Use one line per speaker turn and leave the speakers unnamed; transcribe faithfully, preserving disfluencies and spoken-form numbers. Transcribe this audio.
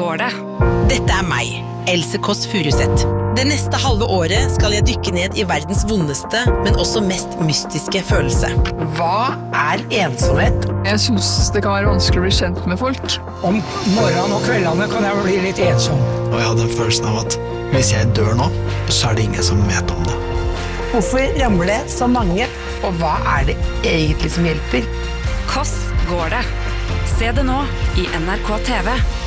går det?
Dette er meg, Else Kåss Furuseth. Det neste halve året skal jeg dykke ned i verdens vondeste, men også mest mystiske følelse. Hva er ensomhet?
Jeg synes det kan være vanskelig å bli kjent med folk.
Om morgenen og kveldene kan jeg bli litt ensom.
Og jeg hadde følelsen av at hvis jeg dør nå, så er det ingen som vet om det.
Hvorfor ramler det så mange? Og hva er det egentlig som hjelper?
Kåss går det? Se det nå i N R K T V.